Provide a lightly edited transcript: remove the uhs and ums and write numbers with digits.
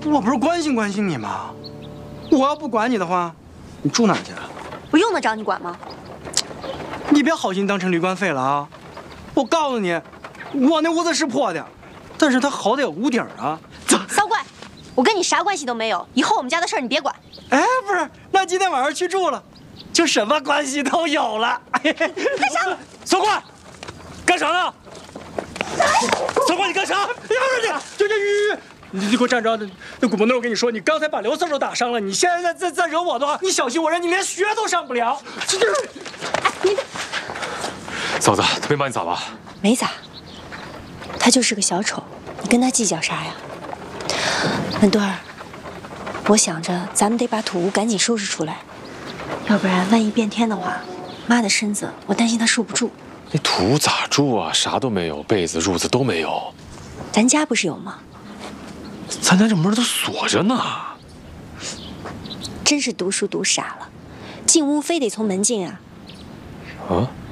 我不是关心关心你吗？我要不管你的话，你住哪去啊？ 我用得着你管吗？ 你别好心当成驴官废了啊！我告诉你，我那屋子是破的，但是它好歹有屋顶啊。 骚怪，我跟你啥关系都没有，以后我们家的事儿你别管。 哎，不是，那今天晚上去住了，就什么关系都有了。 干啥？ 骚怪，干啥呢？骚怪，你干啥？ 要不然你给我站着！那古伯那，我跟你说，你刚才把刘四都打伤了，你现在再惹我的话，你小心我让你连学都上不了。 嫂子，他没把你咋吧？ 没咋，他就是个小丑，你跟他计较啥呀？文墩儿，我想着咱们得把土屋赶紧收拾出来，要不然万一变天的话，妈的身子我担心她受不住。 那土屋咋住啊？啥都没有，被子、褥子都没有。 咱家不是有吗？ 咱家这门都锁着呢。 真是读书读傻了，进屋非得从门进啊！ 啊？